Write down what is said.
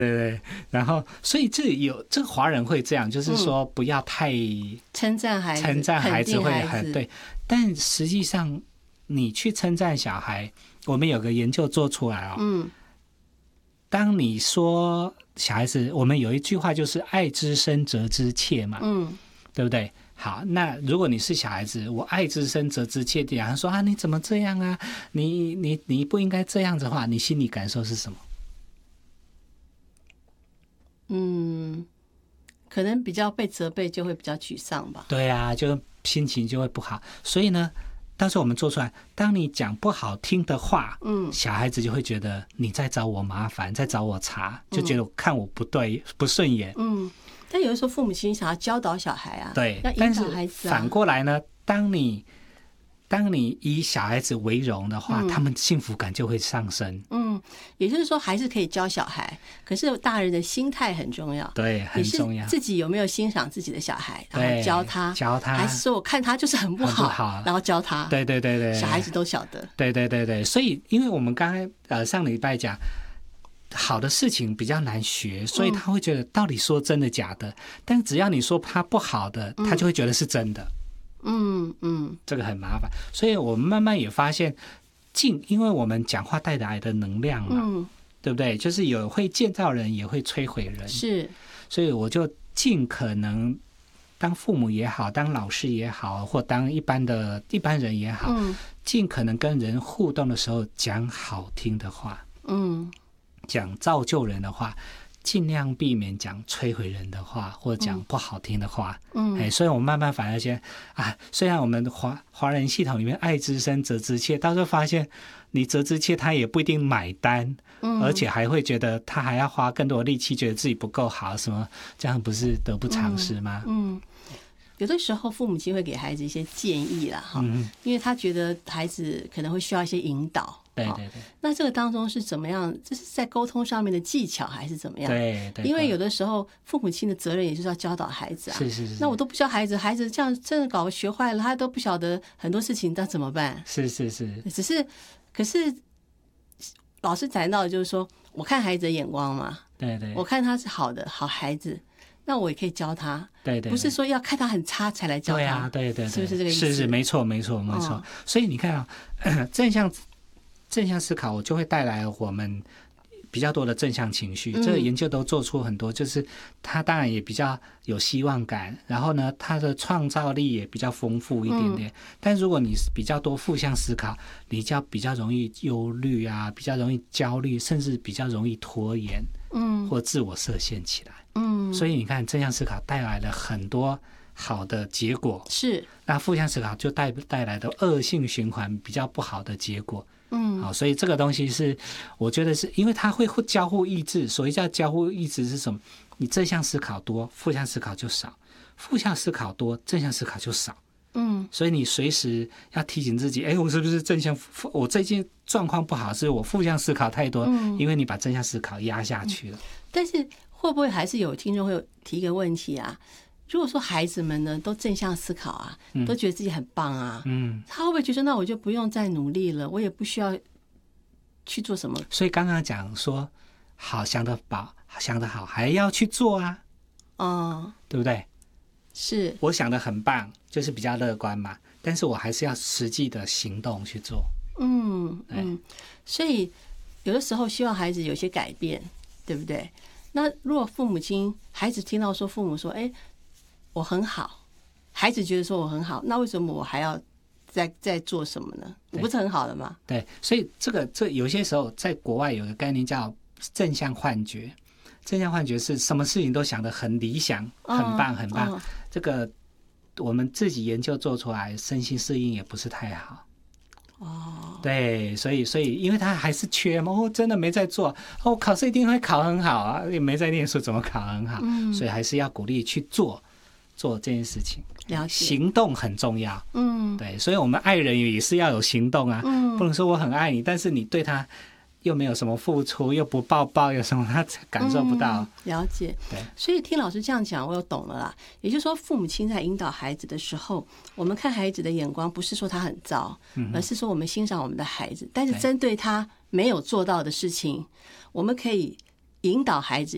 对，然后所以这个华人会这样，就是说不要太称赞孩子， 称赞孩子会肯定孩子对，但实际上你去称赞小孩，我们有个研究做出来当你说小孩子，我们有一句话就是爱之深责之切嘛，对不对？好，那如果你是小孩子，我爱之深责之切，然后说啊你怎么这样啊，你不应该这样子的话，你心里感受是什么？ 可能比较被责备就会比较沮丧吧。 对啊，就心情就会不好。所以呢，到时候我们做出来，当你讲不好听的话，小孩子就会觉得你在找我麻烦，在找我茬，就觉得看我不对，不顺眼。 但有的时候父母亲想要教导小孩啊， 对， 要引导孩子反过来呢，当你以小孩子为荣的话，他们幸福感就会上升。 也就是说还是可以教小孩，可是大人的心态很重要。 对，很重要。 自己有没有欣赏自己的小孩，然后教他，还是说我看他就是很不好，然后教他？对，小孩子都晓得。 对，所以因为我们刚才上礼拜讲，好的事情比较难学，所以他会觉得到底说真的假的，但只要你说他不好的，他就会觉得是真的。这个很麻烦，所以我们慢慢也发现，因为我们讲话带来的能量嘛，对不对？就是有会建造人，也会摧毁人。 是， 所以我就尽可能当父母也好，当老师也好，或当一般人也好，尽可能跟人互动的时候讲好听的话，讲造就人的话。尽量避免讲摧毁人的话，或者讲不好听的话。所以我们慢慢反而先虽然我们华人系统里面爱之深责之切，到时候发现你责之切他也不一定买单，而且还会觉得他还要花更多的力气，觉得自己不够好，什么这样不是得不偿失吗？ 有的时候父母亲会给孩子一些建议啦，因为他觉得孩子可能会需要一些引导。 对， 那这个当中是怎么样？这是在沟通上面的技巧还是怎么样？ 对， 因为有的时候父母亲的责任也就是要教导孩子啊。 是。 那我都不教孩子，孩子这样真的搞学坏了，他都不晓得很多事情，那怎么办？ 是。 可是老师谈到的就是说，我看孩子的眼光嘛， 对， 我看他是好孩子。那我也可以教他， 对， 不是说要看他很差才来教他。 对， 是不是这个意思？ 是，没错。所以你看正向思考，我就会带来我们比较多的正向情绪。这个研究都做出很多，就是他当然也比较有希望感，然后呢，他的创造力也比较丰富一点点。但如果你比较多负向思考，你就比较容易忧虑啊，比较容易焦虑，甚至比较容易拖延，或自我设限起来。所以你看，正向思考带来了很多好的结果， 是。 那负向思考就带来的恶性循环，比较不好的结果。好，所以这个东西是，我觉得是因为它会交互抑制。所谓叫交互抑制是什么？你正向思考多，负向思考就少；负向思考多，正向思考就少。所以你随时要提醒自己，我是不是正向？我最近状况不好，是我负向思考太多，因为你把正向思考压下去了。 但是会不会还是有听众会提一个问题啊？如果说孩子们呢都正向思考啊，都觉得自己很棒啊，他会不会觉得那我就不用再努力了，我也不需要去做什么？ 所以刚刚讲说，好想得好，还要去做啊，对不对？ 是， 我想得很棒，就是比较乐观嘛，但是我还是要实际的行动去做。 所以有的时候希望孩子有些改变，对不对？那如果孩子听到说父母说我很好，孩子觉得说我很好，那为什么我还要再做什么呢？我不是很好了吗？ 对，所以这有些时候在国外有个概念叫正向幻觉。正向幻觉是什么事情都想得很理想，很棒很棒。这个我们自己研究做出来，身心适应也不是太好。对，所以因为他还是缺嘛，真的没在做，考试一定会考很好啊，也没在念书怎么考很好？所以还是要鼓励去做这件事情。 了解， 行动很重要。对，所以我们爱人也是要有行动啊，不能说我很爱你，但是你对他又没有什么付出，又不抱抱，有什么他感受不到。 了解。 对， 所以听老师这样讲，我又懂了啦。也就是说，父母亲在引导孩子的时候，我们看孩子的眼光，不是说他很糟，而是说我们欣赏我们的孩子，但是针对他没有做到的事情，我们可以引导孩子